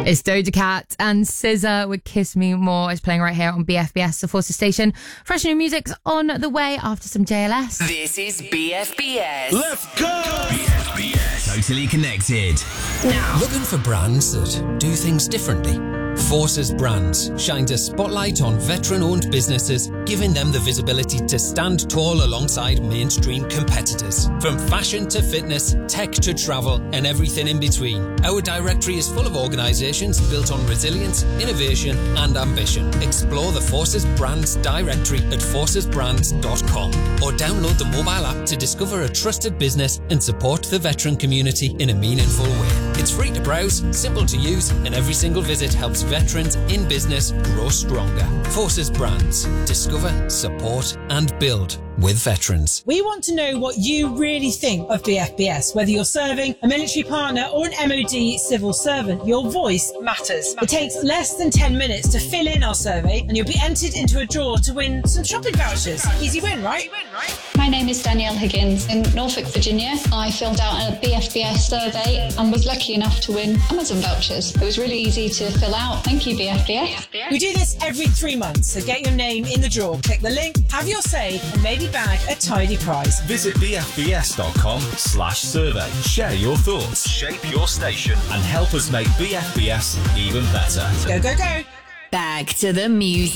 It's Doja Cat and SZA with Kiss Me More. Is playing right here on BFBS, the Forces station. Fresh new music's on the way after some JLS. This is BFBS. Let's go! BFBS. Totally connected. Now, Looking for brands that do things differently? Forces Brands shines a spotlight on veteran-owned businesses, giving them the visibility to stand tall alongside mainstream competitors. From fashion to fitness, tech to travel, and everything in between. Our directory is full of organisations built on resilience, innovation, and ambition. Explore the Forces Brands directory at forcesbrands.com or download the mobile app to discover a trusted business and support the veteran community in a meaningful way. It's free to browse, simple to use, and every single visit helps veterans in business grow stronger. Forces Brands. Discover, support, and build with veterans. We want to know what you really think of BFBS. Whether you're serving a military partner or an MOD civil servant, your voice matters. It takes less than 10 minutes to fill in our survey and you'll be entered into a draw to win some shopping vouchers. Easy win, right? My name is Danielle Higgins. In Norfolk, Virginia, I filled out a BFBS survey and was lucky enough to win Amazon vouchers. It was really easy to fill out. Thank you, BFBS. We do this every 3 months, so get your name in the draw. Click the link, have your say, and maybe bag a tidy prize. Visit bfbs.com/survey. Share your thoughts, shape your station, and help us make BFBS even better. Go, go, go. Back to the music.